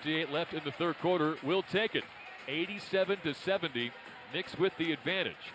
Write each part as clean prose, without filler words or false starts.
2:58 left in the third quarter. Will take it. 87-70. Knicks with the advantage.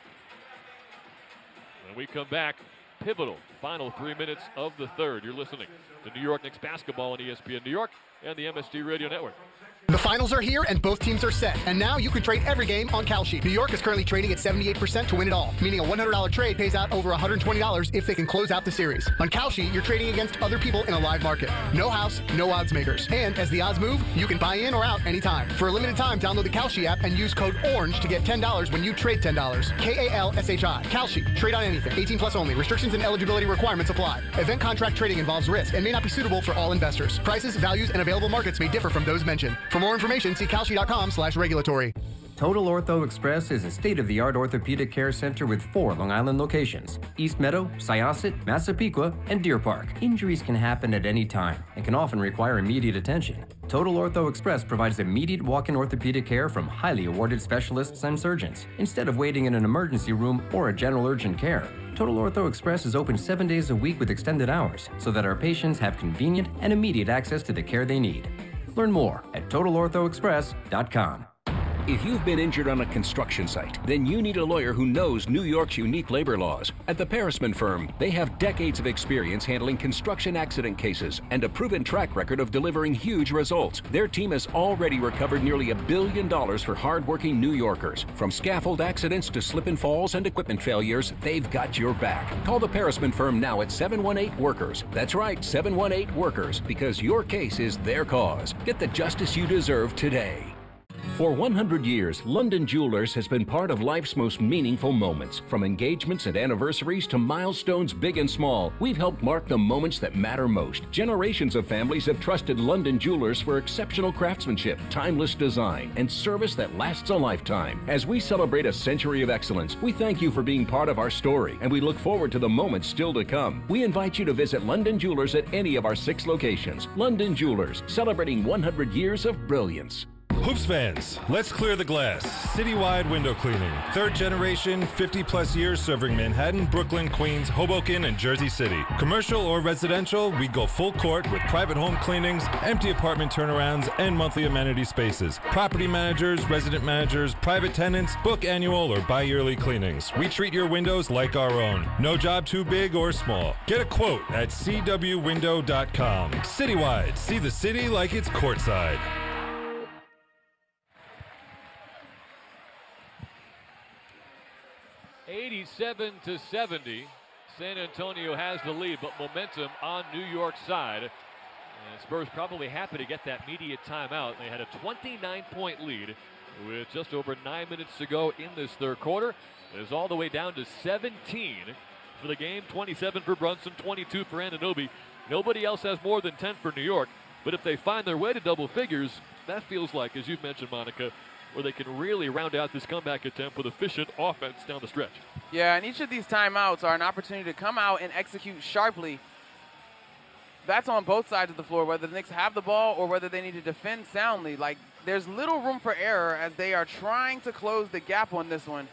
When we come back, pivotal final 3 minutes of the third. You're listening to New York Knicks basketball on ESPN New York and the MSG Radio Network. The finals are here and both teams are set. And now you can trade every game on Kalshi. New York is currently trading at 78% to win it all, meaning a $100 trade pays out over $120 if they can close out the series. On Kalshi, you're trading against other people in a live market. No house, no odds makers. And as the odds move, you can buy in or out anytime. For a limited time, download the Kalshi app and use code ORANGE to get $10 when you trade $10. Kalshi. Kalshi. Trade on anything. 18 plus only. Restrictions and eligibility requirements apply. Event contract trading involves risk and may not be suitable for all investors. Prices, values, and available markets may differ from those mentioned. For more information, see Kalshi.com/regulatory. Total Ortho Express is a state-of-the-art orthopedic care center with 4 Long Island locations: East Meadow, Syosset, Massapequa, and Deer Park. Injuries can happen at any time and can often require immediate attention. Total Ortho Express provides immediate walk-in orthopedic care from highly awarded specialists and surgeons, instead of waiting in an emergency room or a general urgent care. Total Ortho Express is open 7 days a week with extended hours so that our patients have convenient and immediate access to the care they need. Learn more at TotalOrthoExpress.com. If you've been injured on a construction site, then you need a lawyer who knows New York's unique labor laws. At the Parisman Firm, they have decades of experience handling construction accident cases and a proven track record of delivering huge results. Their team has already recovered nearly $1 billion for hardworking New Yorkers. From scaffold accidents to slip and falls and equipment failures, they've got your back. Call the Parisman Firm now at 718-WORKERS. That's right, 718-WORKERS, because your case is their cause. Get the justice you deserve today. For 100 years, London Jewelers has been part of life's most meaningful moments. From engagements and anniversaries to milestones big and small, we've helped mark the moments that matter most. Generations of families have trusted London Jewelers for exceptional craftsmanship, timeless design, and service that lasts a lifetime. As we celebrate a century of excellence, we thank you for being part of our story, and we look forward to the moments still to come. We invite you to visit London Jewelers at any of our 6 locations. London Jewelers, celebrating 100 years of brilliance. Hoops fans, let's clear the glass. Citywide window cleaning. 3rd generation, 50-plus years serving Manhattan, Brooklyn, Queens, Hoboken, and Jersey City. Commercial or residential, we go full court with private home cleanings, empty apartment turnarounds, and monthly amenity spaces. Property managers, resident managers, private tenants, book annual or bi-yearly cleanings. We treat your windows like our own. No job too big or small. Get a quote at cwwindow.com. Citywide, see the city like it's courtside. $87-70. San Antonio has the lead, but momentum on New York's side. And Spurs probably happy to get that immediate timeout. They had a 29-point lead with just over 9 minutes to go in this third quarter. It is all the way down to 17 for the game. 27 for Brunson, 22 for Anunoby. Nobody else has more than 10 for New York. But if they find their way to double figures, that feels like, as you've mentioned, Monica, where they can really round out this comeback attempt with efficient offense down the stretch. Yeah, and each of these timeouts are an opportunity to come out and execute sharply. That's on both sides of the floor, whether the Knicks have the ball or whether they need to defend soundly. Like, there's little room for error as they are trying to close the gap on this one.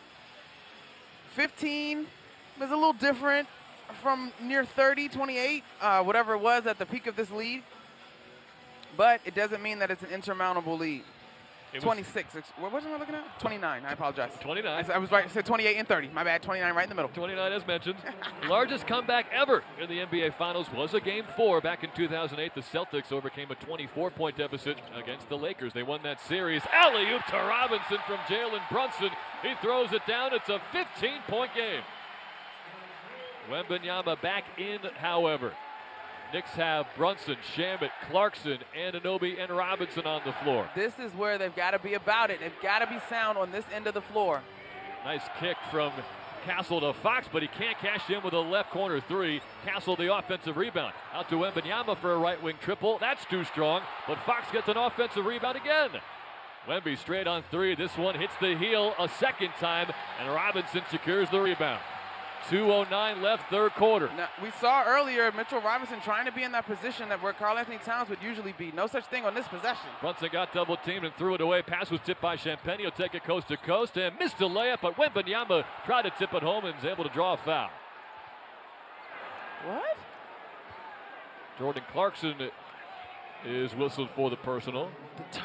15 is a little different from near 30, 28, whatever it was at the peak of this lead. But it doesn't mean that it's an insurmountable lead. 26. What was I looking at? 29. I apologize. 29. I was right. I said 28 and 30. My bad. 29 right in the middle. 29 as mentioned. Largest comeback ever in the NBA Finals was a Game 4 back in 2008. The Celtics overcame a 24-point deficit against the Lakers. They won that series. Alley-oop to Robinson from Jalen Brunson. He throws it down. It's a 15-point game. Wembanyama back in, however. Knicks have Brunson, Shamet, Clarkson, Anunoby, and Robinson on the floor. This is where they've got to be about it. They've got to be sound on this end of the floor. Nice kick from Castle to Fox, but he can't cash in with a left corner three. Castle the offensive rebound. Out to Wembanyama for a right wing triple. That's too strong, but Fox gets an offensive rebound again. Wemby straight on three. This one hits the heel a second time, and Robinson secures the rebound. 2:09 left, third quarter. Now, we saw earlier Mitchell Robinson trying to be in that position that where Karl-Anthony Towns would usually be. No such thing on this possession. Brunson got double teamed and threw it away. Pass was tipped by Champagne. He'll take it coast to coast and missed a layup, but Wembanyama tried to tip it home and was able to draw a foul. What? Jordan Clarkson is whistled for the personal.